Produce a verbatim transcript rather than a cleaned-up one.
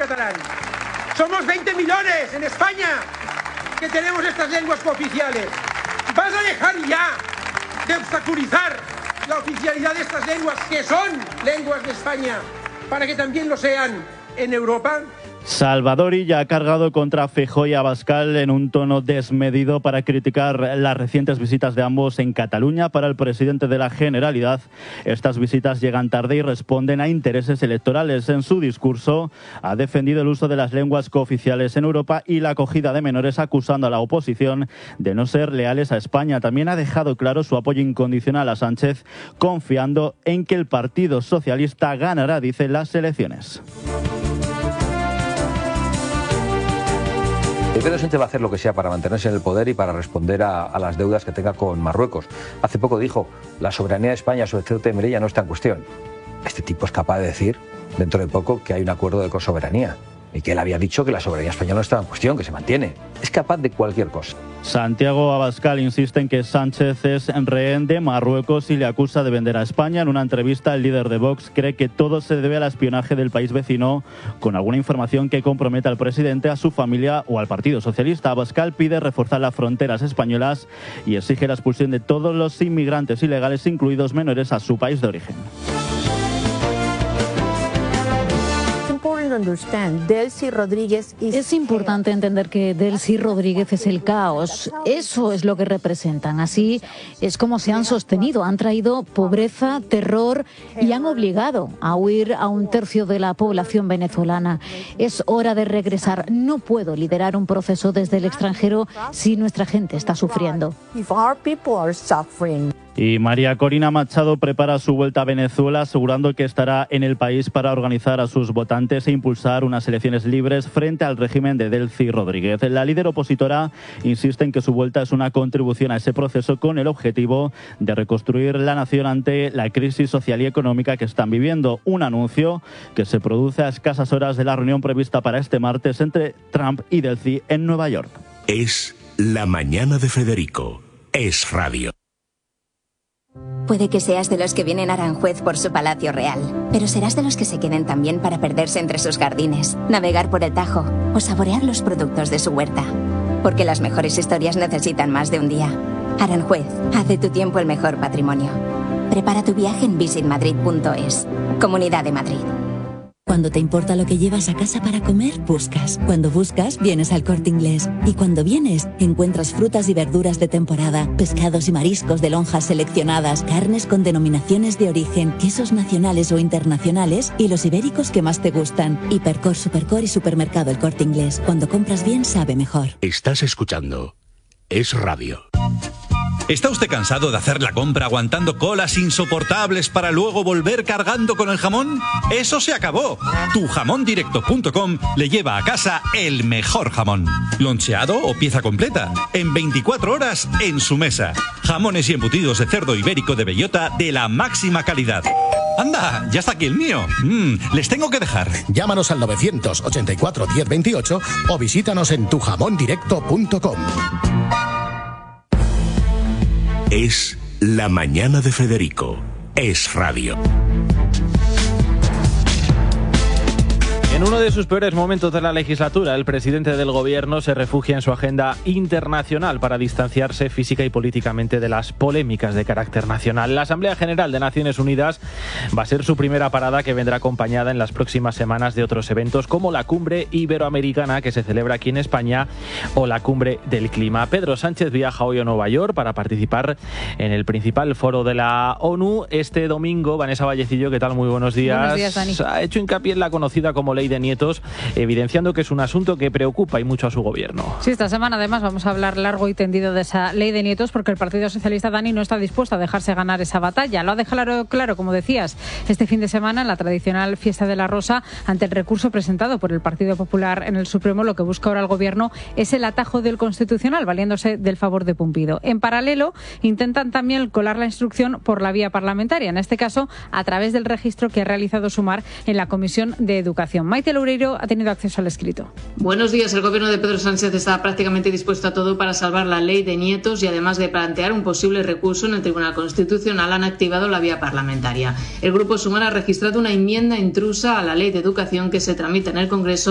catalán. Somos veinte millones en España que tenemos estas lenguas cooficiales. ¿Vas a dejar ya de obstaculizar la oficialidad de estas lenguas, que son lenguas de España, para que también lo sean en Europa? Salvador Illa ha cargado contra Feijóo y Abascal en un tono desmedido para criticar las recientes visitas de ambos en Cataluña. Para el presidente de la Generalidad, estas visitas llegan tarde y responden a intereses electorales. En su discurso ha defendido el uso de las lenguas cooficiales en Europa y la acogida de menores, acusando a la oposición de no ser leales a España. También ha dejado claro su apoyo incondicional a Sánchez, confiando en que el Partido Socialista ganará, dice, las elecciones. Pedro Sánchez va a hacer lo que sea para mantenerse en el poder y para responder a, a las deudas que tenga con Marruecos. Hace poco dijo, la soberanía de España sobre Ceuta y Melilla no está en cuestión. Este tipo es capaz de decir, dentro de poco, que hay un acuerdo de cosoberanía. Y que él había dicho que la soberanía española no estaba en cuestión, que se mantiene. Es capaz de cualquier cosa. Santiago Abascal insiste en que Sánchez es rehén de Marruecos y le acusa de vender a España. En una entrevista, el líder de Vox cree que todo se debe al espionaje del país vecino, con alguna información que comprometa al presidente, a su familia o al Partido Socialista. Abascal pide reforzar las fronteras españolas y exige la expulsión de todos los inmigrantes ilegales, incluidos menores, a su país de origen. Es importante entender que Delcy Rodríguez es el caos. Eso es lo que representan. Así es como se han sostenido. Han traído pobreza, terror y han obligado a huir a un tercio de la población venezolana. Es hora de regresar. No puedo liderar un proceso desde el extranjero si nuestra gente está sufriendo. Y María Corina Machado prepara su vuelta a Venezuela, asegurando que estará en el país para organizar a sus votantes e impulsar unas elecciones libres frente al régimen de Delcy Rodríguez. La líder opositora insiste en que su vuelta es una contribución a ese proceso, con el objetivo de reconstruir la nación ante la crisis social y económica que están viviendo. Un anuncio que se produce a escasas horas de la reunión prevista para este martes entre Trump y Delcy en Nueva York. Es la mañana de Federico. Es radio. Puede que seas de los que vienen a Aranjuez por su palacio real, pero serás de los que se queden también para perderse entre sus jardines, navegar por el Tajo o saborear los productos de su huerta. Porque las mejores historias necesitan más de un día. Aranjuez, haz de tu tiempo el mejor patrimonio. Prepara tu viaje en visit madrid punto es. Comunidad de Madrid. Cuando te importa lo que llevas a casa para comer, buscas. Cuando buscas, vienes al Corte Inglés. Y cuando vienes, encuentras frutas y verduras de temporada, pescados y mariscos de lonjas seleccionadas, carnes con denominaciones de origen, quesos nacionales o internacionales y los ibéricos que más te gustan. Hipercor, Supercor y Supermercado El Corte Inglés. Cuando compras bien, sabe mejor. Estás escuchando Es Radio. ¿Está usted cansado de hacer la compra aguantando colas insoportables para luego volver cargando con el jamón? ¡Eso se acabó! tu jamón directo punto com le lleva a casa el mejor jamón. Loncheado o pieza completa, en veinticuatro horas en su mesa. Jamones y embutidos de cerdo ibérico de bellota de la máxima calidad. ¡Anda! ¡Ya está aquí el mío! Mm, les tengo que dejar. Llámanos al novecientos ochenta y cuatro diez veintiocho o visítanos en tu jamón directo punto com. Es la mañana de Federico. Es radio. En uno de sus peores momentos de la legislatura, el presidente del gobierno se refugia en su agenda internacional para distanciarse física y políticamente de las polémicas de carácter nacional. La Asamblea General de Naciones Unidas va a ser su primera parada, que vendrá acompañada en las próximas semanas de otros eventos como la Cumbre Iberoamericana, que se celebra aquí en España, o la Cumbre del Clima. Pedro Sánchez viaja hoy a Nueva York para participar en el principal foro de la ONU. Este domingo, Vanessa Vallecillo, ¿qué tal? Muy buenos días. Buenos días, Dani. Ha hecho hincapié en la conocida como Ley de Nietos, evidenciando que es un asunto que preocupa y mucho a su gobierno. Sí, esta semana además vamos a hablar largo y tendido de esa Ley de Nietos, porque el Partido Socialista, Dani, no está dispuesto a dejarse ganar esa batalla. Lo ha dejado claro, como decías, este fin de semana en la tradicional Fiesta de la Rosa, ante el recurso presentado por el Partido Popular en el Supremo. Lo que busca ahora el gobierno es el atajo del Constitucional, valiéndose del favor de Pumpido. En paralelo, intentan también colar la instrucción por la vía parlamentaria, en este caso a través del registro que ha realizado Sumar en la Comisión de Educación. Maite Loureiro ha tenido acceso al escrito. Buenos días. El gobierno de Pedro Sánchez está prácticamente dispuesto a todo para salvar la Ley de Nietos, y además de plantear un posible recurso en el Tribunal Constitucional, han activado la vía parlamentaria. El grupo Sumar ha registrado una enmienda intrusa a la Ley de Educación que se tramita en el Congreso